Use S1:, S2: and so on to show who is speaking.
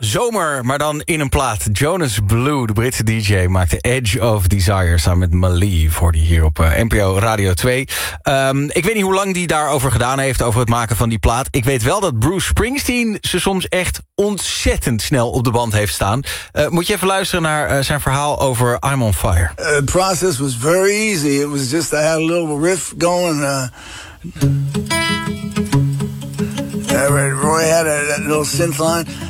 S1: zomer, maar dan in een plaat. Jonas Blue, de Britse DJ, maakte Edge of Desire samen met Malieve, hoorde je hier op NPO Radio 2. Ik weet niet hoe lang die daarover gedaan heeft, over het maken van die plaat. Ik weet wel dat Bruce Springsteen ze soms echt ontzettend snel op de band heeft staan. Moet je even luisteren naar zijn verhaal over I'm on Fire.
S2: The process was very easy. It was just I had a little riff going. Roy had that little synth line.